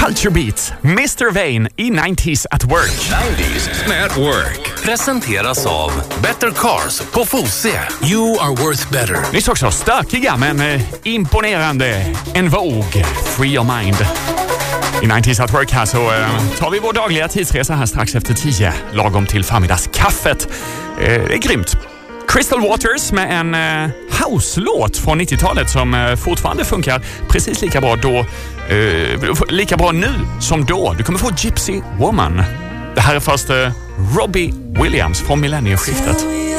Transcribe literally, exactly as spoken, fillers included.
Culture Beats, mister Vain i nittiotalet at Work. nittiotalet at Work presenteras av Better Cars på Fosie. You are worth better. Nyss också stökiga men eh, imponerande En Vogue, Free Your Mind. I nittiotalet at Work här så eh, tar vi vår dagliga tidsresa här strax efter tio, lagom till förmiddagskaffet. Eh, det är grymt. Crystal Waters med en eh, house-låt från nittiotalet som eh, fortfarande funkar precis lika bra då, eh, lika bra nu som då. Du kommer få Gypsy Woman. Det här är först eh, Robbie Williams från millennieskiftet.